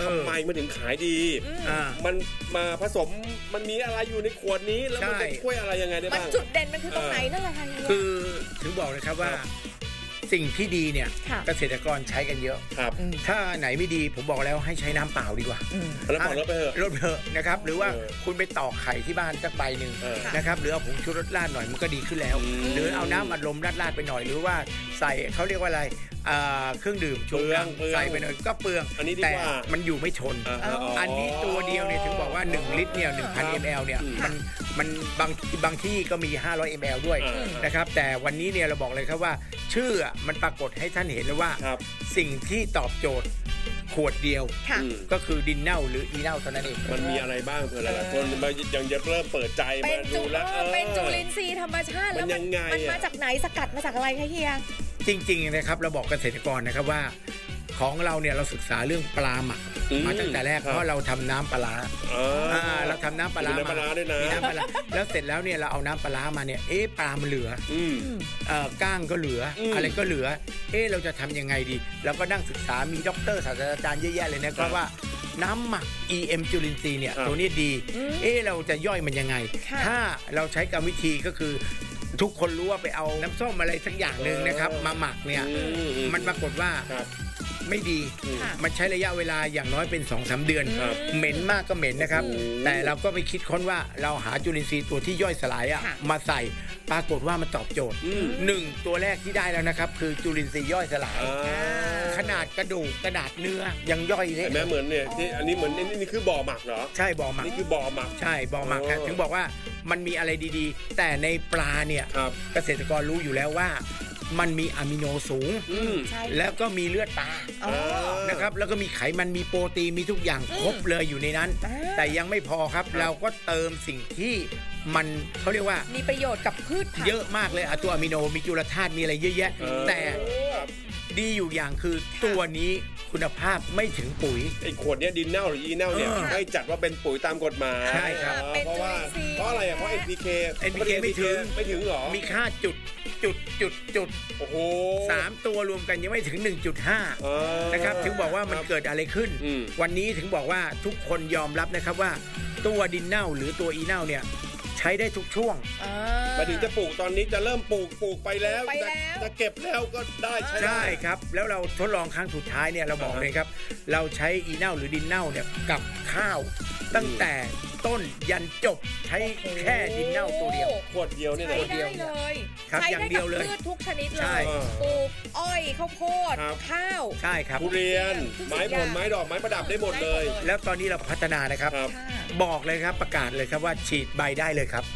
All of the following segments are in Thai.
ทำไมมันถึงขายดีมันมาผสมมันมีอะไรอยู่ในขวดนี้แล้วมันจะช่วยอะไรยังไงได้บ้างมันจุดเด่นมันคือตรงไหนนั่นแหละค่ะคือถึงบอกเลยครับว่าสิ่งที่ดีเนี่ยเกษตรกรใช้กันเยอะถ้าไหนไม่ดีผมบอกแล้วให้ใช้น้ำเปล่าดีกว่าแล้วลดไปเถอะลดเถอะนะครับหรือว่าคุณไปตอกไข่ที่บ้านสักใบหนึ่งนะครับหรือเอาผงชูรสราดหน่อยมันก็ดีขึ้นแล้วหรือเอาน้ำอัดลมราดไปหน่อยหรือว่าใส่เขาเรียกว่าอะไรเครื่องดื่มชูกำลังใส่ไปหน่อยก็เปลืองแต่มันอยู่ไม่ทนอันนี้ตัวเดียวเนี่ยถึงบอกว่า1ลิตรเนี่ย 1,000 ml เนี่ยมันบางที่ก็มี500 ml ด้วยนะครับแต่วันนี้เนี่ยเราบอกเลยครับว่าชื่อมันปรากฏให้ท่านเห็นแล้วว่าสิ่งที่ตอบโจทย์ขวดเดียวก็คือดินเน่าหรืออีเน่าเท่านั้นเองมันมีอะไรบ้างเพื่อหลายๆคนยังจะเริ่มเปิดใจมาดูแล้วเป็นจุลินทรีย์ธรรมชาติแล้วมันมาจากไหนสกัดมาจากอะไรคะเฮียจริงๆนะครับเราบอกเกษตรกรนะครับว่าของเราเนี่ยเราศึกษาเรื่องปลาหมักมาตั้งแต่แรกเพราะเราทำน้ำปลาเราทำน้ำปลามีน้ำปลาด้วยนะมีน้ำปลาแล้วเสร็จแล้วเนี่ยเราเอาน้ำปลามาเนี่ยปลามันเหลือก้างก็เหลืออะไรก็เหลือเราจะทำยังไงดีเราก็นั่งศึกษามีด็อกเตอร์ศาสตราจารย์เยอะแยะเลยนะครับว่าน้ำหมัก EM จุลินทรีย์เนี่ยตัวนี้ดีเราจะย่อยมันยังไงถ้าเราใช้กรรมวิธีก็คือทุกคนรู้ว่าไปเอาน้ำส้มอะไรสักอย่างหนึ่งนะครับมาหมักเนี่ยมันปรากฏว่าไม่ดีมันใช้ระยะเวลาอย่างน้อยเป็น 2-3 เดือนเหม็นมากก็เหม็นนะครับแต่เราก็ไปคิดค้นว่าเราหาจุลินทรีย์ตัวที่ย่อยสลายมาใส่ปรากฏว่ามันตอบโจทย์1ตัวแรกที่ได้แล้วนะครับคือจุลินทรีย์ย่อยสลายขนาดกระดูกกระดาษเนื้อยังย่อยได้แม้เหมือนเนี่ยที่อันนี้เหมือนนี่คือบ่อหมักเหรอใช่บ่อหมักนี่คือบ่อหมักใช่บ่อหมักถึงบอกว่ามันมีอะไรดีๆแต่ในปลาเนี่ยเกษตรกรรู้อยู่แล้วว่ามันมีอะมิโนสูงแล้วก็มีเลือดปลานะครับแล้วก็มีไขมันมีโปรตีนมีทุกอย่างครบเลยอยู่ในนั้นแต่ยังไม่พอครับเราก็เติมสิ่งที่มันเขาเรียกว่ามีประโยชน์กับพืชผักเยอะมากเลยตัวอะมิโนมีจุลธาตุมีอะไรเยอะแยะแต่ดีอยู่อย่างคือตัวนี้คุณภาพไม่ถึงปุ๋ยไอ้ขวดเนี้ยดินเน่าหรืออีเน่าเนี่ยไม่จัดว่าเป็นปุ๋ยตามกฎหมายใช่ครับเพราะอะไรเพราะ NPK ไม่ถึงหรอมีค่าจุดโอ้โห 3ตัวรวมกันยังไม่ถึง 1.5 นะครับถึงบอกว่ามันเกิดอะไรขึ้นวันนี้ถึงบอกว่าทุกคนยอมรับนะครับว่าตัวดินเน่าหรือตัวอีเน่าเนี่ยใช้ได้ทุกช่วงมาถึงจะปลูกตอนนี้จะเริ่มปลูกไปแล้วจะเก็บแล้วก็ได้ใช่ครับแล้วเราทดลองครั้งสุดท้ายเนี่ยเราบอกเลยครับเราใช้อีเน่าหรือดินเน่าเนี่ยกับข้าวตั้งแต่ต้นยันจบใช้แค่ดินเน่าตัวเดียวขวดเดียวนี่ใช้ได้เลยครับอย่างเดียวเลยพืชทุกชนิดเลยปลูกอ้อยข้าวโพดข้าวใช่ครับทุเรียนไม้ผลไม้ดอกไม้ประดับได้หมดเลยแล้วตอนนี้เราพัฒนานะครับบอกเลยครับประกาศเลยครับว่าฉีดใบได้เลยครับ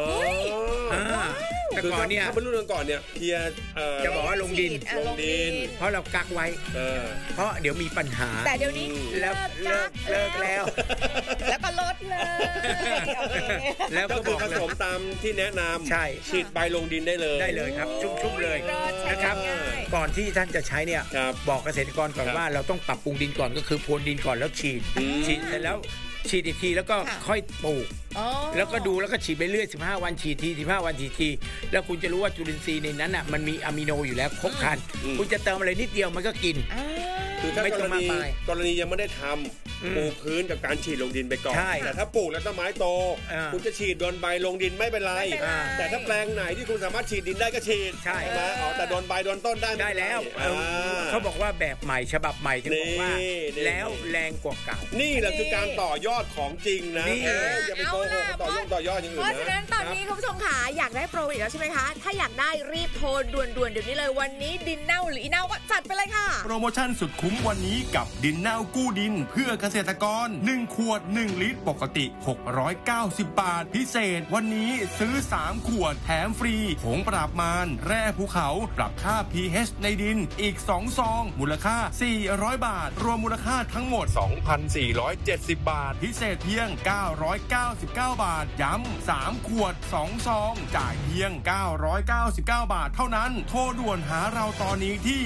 แต่ก่อนเนี่ยถ้าเป็นรุ่นก่อนเนี่ยเพียจะบอกว่าลงดินเพราะเรากักไว้เพราะเดี๋ยวมีปัญหาแต่เดี๋ยวนี้เลิกแล้วแล้วก็ลดเลยแล้วก็บอกผสมตามที่แนะนำใช่ฉีดใบลงดินได้เลยครับชุ่มๆเลยนะครับก่อนที่ท่านจะใช้เนี่ยบอกเกษตรกรก่อนว่าเราต้องปรับปรุงดินก่อนก็คือพรวนดินก่อนแล้วฉีดเสร็จแล้วฉีดอีกทีแล้วก็ค่อยปลูกแล้วก็ดูแล้วก็ฉีดไปเรื่อย15วันฉีดที15วันฉีดทีแล้วคุณจะรู้ว่าจุลินทรีย์ในนั้นอ่ะมันมีอะมิโนอยู่แล้วครบครันคุณจะเติมอะไรนิดเดียวมันก็กินคือถ้ากรณียังไม่ได้ทำปูพื้นกับการฉีดลงดินไปก่อนแต่ถ้าปลูกแล้วต้นไม้โตคุณจะฉีดโดนใบลงดินไม่เป็นไรแต่ถ้าแปลงไหนที่คุณสามารถฉีดดินได้ก็ฉีดใช่ไหมแต่โดนใบโดนต้นได้แล้วเขาบอกว่าแบบใหม่ฉบับใหม่ถึงบอกว่าแล้วแรงกว่าเก่านี่แหละคือการต่อยอดของจริงนะอย่าไปโกหกต่อยอดอย่างอื่นนะเพราะฉะนั้นตอนนี้คุณผู้ชมขาอยากได้โปรอีกแล้วใช่ไหมคะถ้าอยากได้รีบโทรด่วนๆเดี๋ยวนี้เลยวันนี้ดินเน่าหรืออีเน่าก็จัดไปเลยค่ะโปรโมชั่นสุดคุ้มวันนี้กับดินเน่ากู้ดินเพื่อเกษตรกร1ขวด1ลิตรปกติ690 บาทพิเศษวันนี้ซื้อ3ขวดแถมฟรีผงปราบมารแร่ภูเขาปรับค่า pH ในดินอีก2ซองมูลค่า400บาทรวมมูลค่าทั้งหมด 2,470 บาทพิเศษเพียง999 บาทย้ำ3ขวด2ซองจ่ายเพียง999 บาทเท่านั้นโทรด่วนหาเราตอนนี้ที่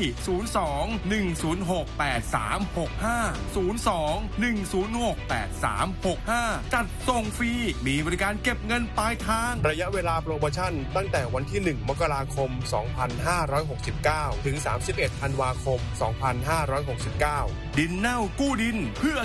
02-106-8365 จัดส่งฟรีมีบริการเก็บเงินปลายทางระยะเวลาโปรโมชั่นตั้งแต่วันที่1มกราคม2569ถึง31ธันวาคม2569 ดินเน่ากู้ดินเพื่อ